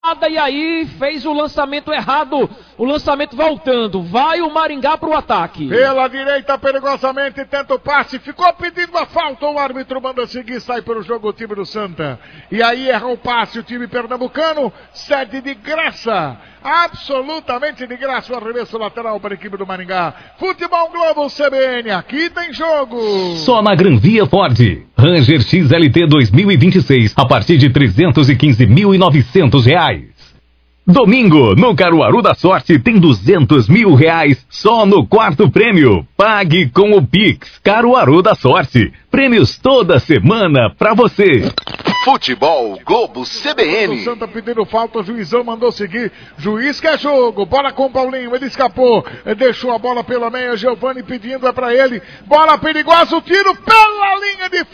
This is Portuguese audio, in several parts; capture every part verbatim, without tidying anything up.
E aí fez o lançamento errado, o lançamento voltando, vai o Maringá para o ataque. Pela direita, perigosamente, tenta o passe, ficou pedindo a falta, o árbitro manda seguir, sai para o jogo o time do Santa. E aí erra o passe, o time pernambucano cede de graça, absolutamente de graça, o arremesso lateral para a equipe do Maringá. Futebol Globo C B N, aqui tem jogo. Só na Gran Via Ford. Ranger X L T dois mil e vinte e seis, a partir de trezentos e quinze mil e novecentos reais. Domingo, no Caruaru da Sorte, tem duzentos mil reais só no quarto prêmio. Pague com o Pix Caruaru da Sorte. Prêmios toda semana pra você. Futebol Globo C B N. O Santa pedindo falta, o juizão mandou seguir. Juiz quer jogo, bola com o Paulinho, ele escapou, deixou a bola pela meia, Giovani pedindo, é pra ele. Bola perigosa, o tiro pela linha de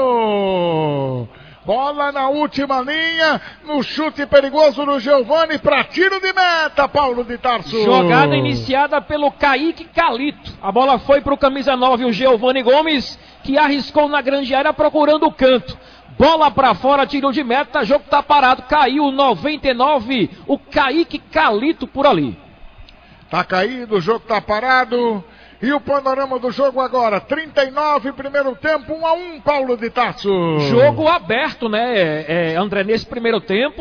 fundo. Bola na última linha, no chute perigoso do Giovani para tiro de meta, Paulo de Tarso. Jogada iniciada pelo Kaique Calito. A bola foi para o camisa nove, o Giovani Gomes, que arriscou na grande área procurando o canto. Bola para fora, tiro de meta, jogo tá parado, caiu noventa e nove, o Kaique Calito por ali. Tá caído, o jogo tá parado. E o panorama do jogo agora, trinta e nove, primeiro tempo, um a um, Paulo de Tarso. Jogo aberto, né, é, André, nesse primeiro tempo,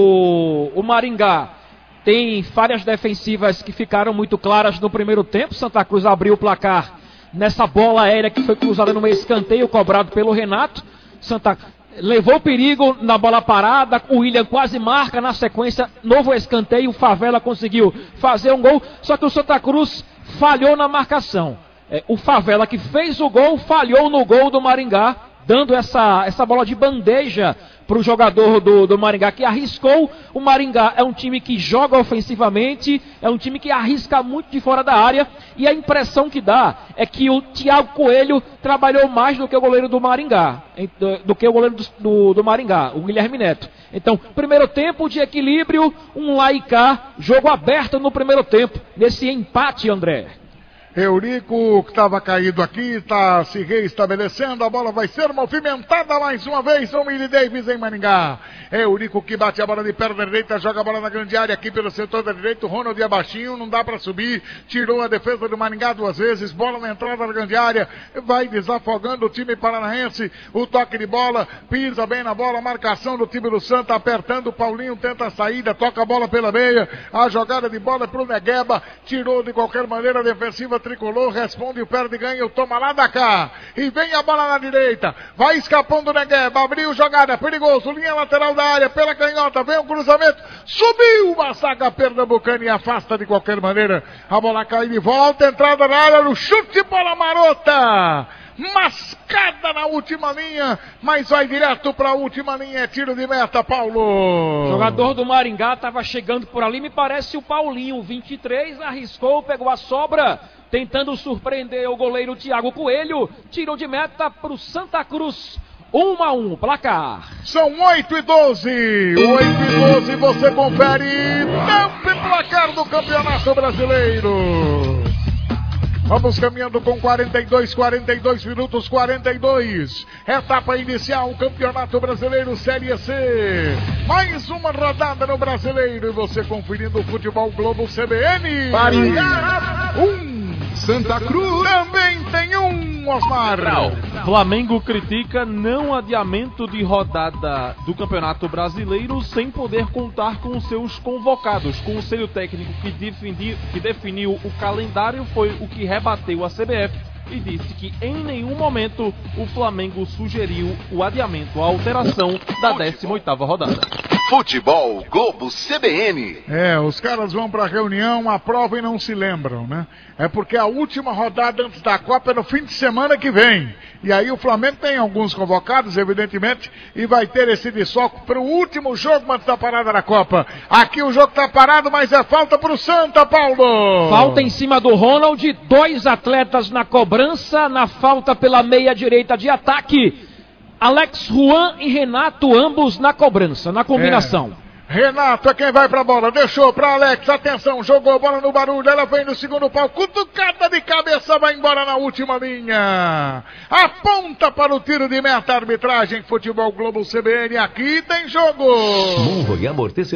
o, o Maringá tem falhas defensivas que ficaram muito claras no primeiro tempo. Santa Cruz abriu o placar nessa bola aérea que foi cruzada no meio escanteio, cobrado pelo Renato. Santa levou perigo na bola parada, o William quase marca, na sequência, novo escanteio, o Favela conseguiu fazer um gol, só que o Santa Cruz falhou na marcação. É, o Favela, que fez o gol, falhou no gol do Maringá, dando essa, essa bola de bandeja para o jogador do, do Maringá, que arriscou. O Maringá é um time que joga ofensivamente, é um time que arrisca muito de fora da área, e a impressão que dá é que o Thiago Coelho trabalhou mais do que o goleiro do Maringá, do, do que o goleiro do, do, do Maringá, o Guilherme Neto. Então, primeiro tempo de equilíbrio, um lá e cá, jogo aberto no primeiro tempo, nesse empate, André. Eurico, que estava caído aqui, está se reestabelecendo, a bola vai ser movimentada mais uma vez, o Willie Davis em Maringá. Eurico que bate a bola de perna direita, joga a bola na grande área aqui pelo setor da direita, o Ronald abaixinho, não dá para subir, tirou a defesa do Maringá duas vezes, bola na entrada da grande área, vai desafogando o time paranaense, o toque de bola, pisa bem na bola, marcação do time do Santa, apertando, o Paulinho tenta a saída, toca a bola pela meia, a jogada de bola é pro Negueba, tirou de qualquer maneira a defensiva tricolor, responde o perde, ganha o toma lá da cá, e vem a bola na direita, vai escapando o Negueba, abriu jogada, perigoso, linha lateral da área, pela canhota, vem o cruzamento, subiu a saga pernambucana e afasta de qualquer maneira, a bola cai de volta, entrada na área, no chute, bola marota, mascada na última linha, mas vai direto para a última linha, é tiro de meta, Paulo. O jogador do Maringá estava chegando por ali, me parece o Paulinho, vinte e três, arriscou, pegou a sobra, tentando surpreender o goleiro Thiago Coelho, tirou de meta para o Santa Cruz. um a um, placar. São oito e doze. oito e doze, você confere. Tempo e placar do Campeonato Brasileiro. Vamos caminhando com quarenta e dois, quarenta e dois minutos, quarenta e dois. Etapa inicial, Campeonato Brasileiro Série C. Mais uma rodada no Brasileiro. E você conferindo o Futebol Globo C B N. Maringá, um. Santa Cruz também tem um, Osmar. Flamengo critica não adiamento de rodada do Campeonato Brasileiro sem poder contar com seus convocados. O conselho técnico que definiu, que definiu o calendário foi o que rebateu a C B F e disse que em nenhum momento o Flamengo sugeriu o adiamento, a alteração da décima oitava rodada. Futebol Globo C B N. É, os caras vão pra reunião, aprovam e não se lembram, né? É porque a última rodada antes da Copa é no fim de semana que vem. E aí o Flamengo tem alguns convocados, evidentemente, e vai ter esse desfoque pro último jogo antes da parada da Copa. Aqui o jogo tá parado, mas é falta pro Santa, Paulo. Falta em cima do Ronald, dois atletas na cobrança, na falta pela meia direita de ataque. Alex Juan e Renato, ambos na cobrança, na combinação. É. Renato é quem vai pra bola, deixou pra Alex, atenção, jogou a bola no barulho, ela vem no segundo pau, cutucada de cabeça, vai embora na última linha. Aponta para o tiro de meta, arbitragem, Futebol Globo C B N, aqui tem jogo. Monroe Amortecedores.